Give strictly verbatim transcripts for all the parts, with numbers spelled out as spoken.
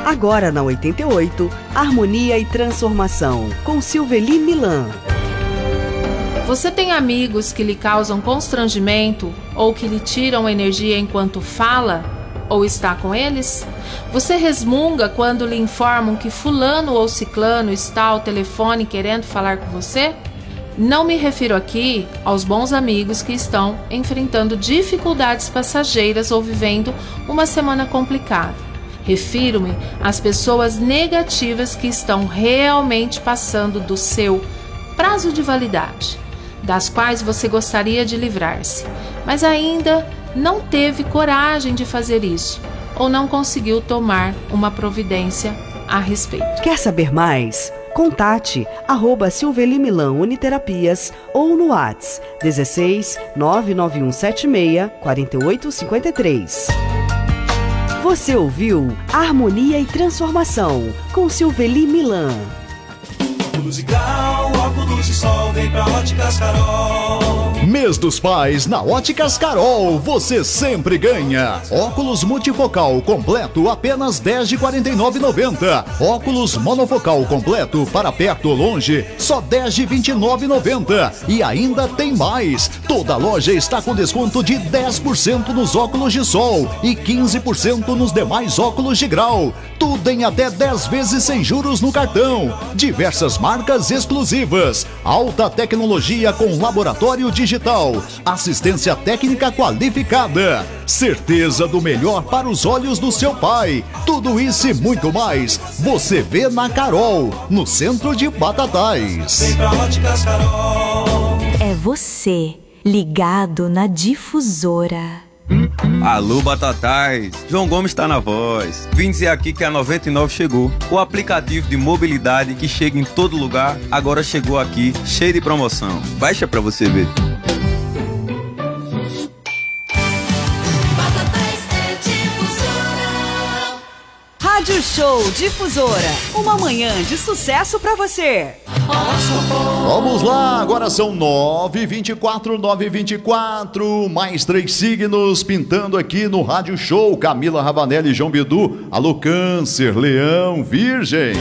Agora na oitenta e oito, Harmonia e Transformação, com Silveli Milan. Você tem amigos que lhe causam constrangimento ou que lhe tiram energia enquanto fala ou está com eles? Você resmunga quando lhe informam que fulano ou ciclano está ao telefone querendo falar com você? Não me refiro aqui aos bons amigos que estão enfrentando dificuldades passageiras ou vivendo uma semana complicada. Refiro-me às pessoas negativas que estão realmente passando do seu prazo de validade, das quais você gostaria de livrar-se, mas ainda não teve coragem de fazer isso ou não conseguiu tomar uma providência a respeito. Quer saber mais? Contate arroba Silveli Milan Uniterapias ou no WhatsApp dezesseis nove nove um sete seis quatro oito cinco três. Você ouviu Harmonia e Transformação com Silveli Milan. Musical, óculos de sol, vem pra Óticas Carol. Mês dos Pais na Óticas Carol, você sempre ganha. Óculos multifocal completo apenas dez de quarenta e nove reais e noventa centavos. Óculos monofocal completo para perto ou longe, só dez de vinte e nove reais e noventa centavos. E ainda tem mais. Toda loja está com desconto de dez por cento nos óculos de sol e quinze por cento nos demais óculos de grau. Tudo em até dez vezes sem juros no cartão. Diversas marcas exclusivas. Alta tecnologia com laboratório digital. Assistência técnica qualificada. Certeza do melhor para os olhos do seu pai. Tudo isso e muito mais você vê na Carol, no centro de Batatais. Vem pra Óticas Carol. É você, ligado na Difusora. Alô, Batatais, João Gomes está na voz. Vim dizer aqui que a noventa e nove chegou. O aplicativo de mobilidade que chega em todo lugar, agora chegou aqui, cheio de promoção. Baixa pra você ver. Rádio Show Difusora, uma manhã de sucesso pra você. Vamos lá, agora são nove e vinte e quatro, nove e vinte e quatro, mais três signos pintando aqui no Rádio Show. Camila Ravanelli e João Bidu. Alô, Câncer, Leão, Virgem.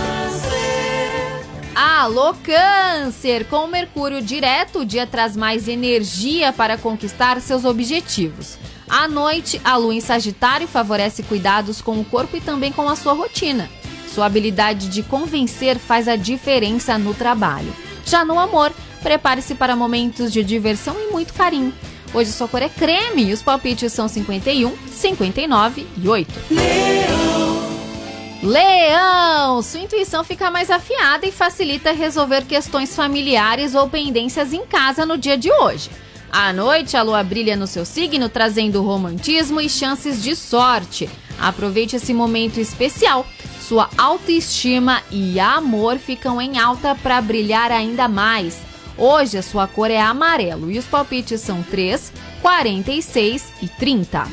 Alô, Câncer! Com o Mercúrio direto, o dia traz mais energia para conquistar seus objetivos. À noite, a lua em Sagitário favorece cuidados com o corpo e também com a sua rotina. Sua habilidade de convencer faz a diferença no trabalho. Já no amor, prepare-se para momentos de diversão e muito carinho. Hoje sua cor é creme e os palpites são cinquenta e um, cinquenta e nove e oito. Leão! Leão! Sua intuição fica mais afiada e facilita resolver questões familiares ou pendências em casa no dia de hoje. À noite, a lua brilha no seu signo, trazendo romantismo e chances de sorte. Aproveite esse momento especial. Sua autoestima e amor ficam em alta para brilhar ainda mais. Hoje, a sua cor é amarelo e os palpites são três, quarenta e seis e trinta.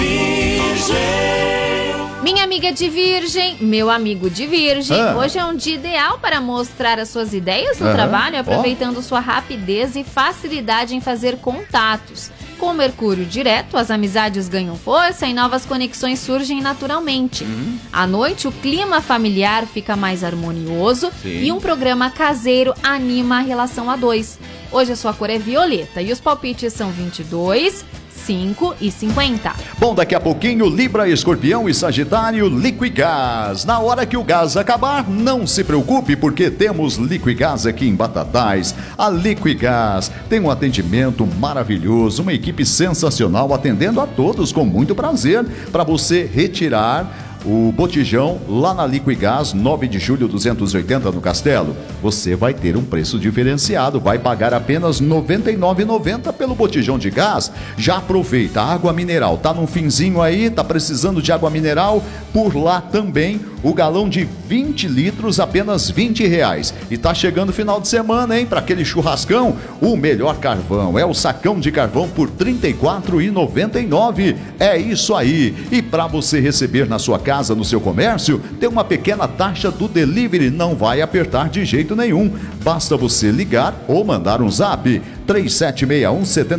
Virgem. Minha amiga de Virgem, meu amigo de Virgem, Ah. hoje é um dia ideal para mostrar as suas ideias no Aham. trabalho, aproveitando sua rapidez e facilidade em fazer contatos. Com Mercúrio direto, as amizades ganham força e novas conexões surgem naturalmente. Uhum. À noite, o clima familiar fica mais harmonioso. Sim. E um programa caseiro anima a relação a dois. Hoje a sua cor é violeta e os palpites são vinte e dois, cinco e cinquenta. Bom, daqui a pouquinho, Libra, Escorpião e Sagitário, Liquigás. Na hora que o gás acabar, não se preocupe, porque temos Liquigás aqui em Batatais. A Liquigás tem um atendimento maravilhoso, uma equipe sensacional, atendendo a todos com muito prazer, para você retirar o botijão lá na Liquigás, nove de julho duzentos e oitenta no Castelo. Você vai ter um preço diferenciado, vai pagar apenas noventa e nove reais e noventa centavos pelo botijão de gás. Já aproveita, água mineral, tá num finzinho aí, tá precisando de água mineral? Por lá também, o galão de vinte litros, apenas vinte reais. E tá chegando o final de semana, hein? Para aquele churrascão, o melhor carvão é o sacão de carvão por trinta e quatro reais e noventa e nove centavos. É isso aí. E para você receber na sua casa, casa, no seu comércio, tem uma pequena taxa do delivery, não vai apertar de jeito nenhum. Basta você ligar ou mandar um zap três sete seis um, sete